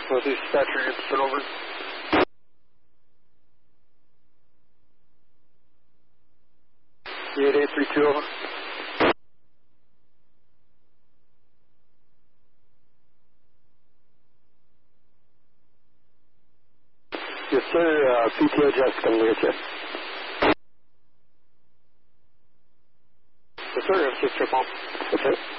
Northeast dispatcher, you send over. E8832 over. Yes, sir. PTO Jeff's coming to get you. Yes, sir. M6 check home. That's it.